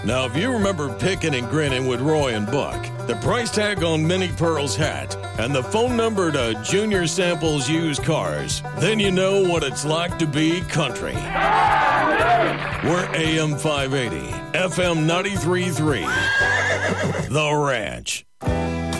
Now, if you remember picking and grinning with Roy and Buck, the price tag on Minnie Pearl's hat, and the phone number to Junior Samples Used Cars, then you know what it's like to be country. We're AM 580, FM 93.3, The Ranch.